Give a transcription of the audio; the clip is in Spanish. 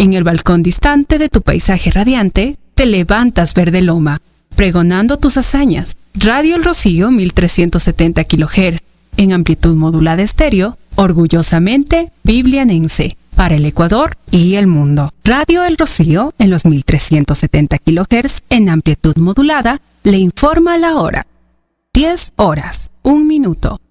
En el balcón distante de tu paisaje radiante, te levantas verde loma, pregonando tus hazañas. Radio El Rocío 1370 kHz, en amplitud modulada estéreo, orgullosamente biblianense, para el Ecuador y el mundo. Radio El Rocío, en los 1370 kHz, en amplitud modulada, le informa la hora. 10 horas, 1 minuto.